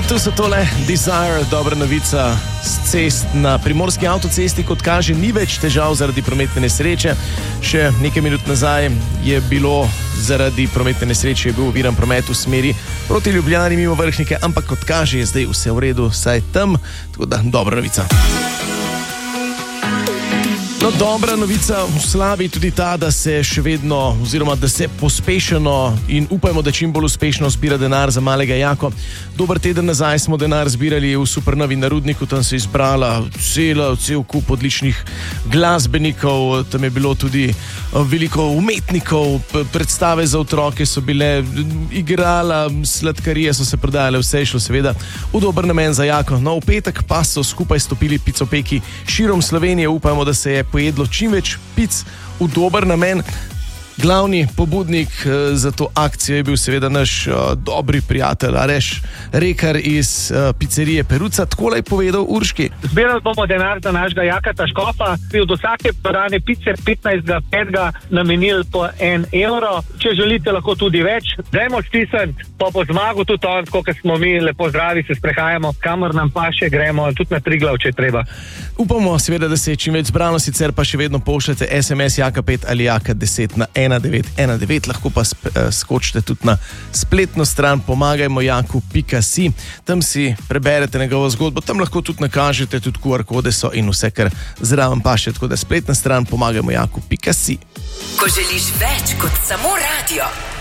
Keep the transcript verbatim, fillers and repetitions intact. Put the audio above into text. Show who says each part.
Speaker 1: Tu so tole Desire, dobra novica z cest. Na primorski avtocesti, kot kaže, ni več težav zaradi prometne nesreče. Še nekaj minut nazaj je bilo zaradi prometne nesreče je bil oviran promet v smeri proti Ljubljani mimo Vrhnike, ampak kot kaže, je zdaj vse v redu, saj tam, tako da dobra novica. No, dobra novica v slavi tudi ta, da se še vedno, oziroma da se pospešeno in upajmo, da čim bolj uspešno zbira denar za malega Jako. Dober teden nazaj smo denar zbirali v Supernovi na Rudniku, tam se je izbrala cela, cel kup odličnih glasbenikov, tam je bilo tudi veliko umetnikov, predstave za otroke so bile, igrala, sladkarije so se prodajale, vse je šlo seveda v dober namen za Jako. No, v petek pa so skupaj stopili picopeki širom Slovenije, upajmo, da se je pojedlo čim več pic v dober namen. Glavni pobudnik uh, za to akcijo je bil seveda naš uh, dobri prijatelj Aleš Rekar iz uh, pizzerije Peruca. Takole je povedal Urški.
Speaker 2: Zbirali bomo denar za našega Jakata Škofa, bi od vsake prodane pice petnajstega petega namenili po en evro. Če želite, lahko tudi več. Dajmo stisniti, pa bo zmagal tudi on, kot smo mi, lepo zdravi, se sprehajamo, kamor nam pa še gremo, tudi na Triglav, če treba.
Speaker 1: Upamo seveda, da se je čim več zbrano, sicer pa še vedno pošljete es em es Jaka pet ali Jaka deset na ena devet ena devet, lahko pa sp- skočite tudi na spletno stran pomagajmo jaku pika si, tam si preberete njegovo zgodbo, tam lahko tudi nakažete, tudi ku ar kode so in vse, kar zraven paše, tako da spletna stran pomagajmo jaku pika si.
Speaker 3: Ko želiš več kot samo radio,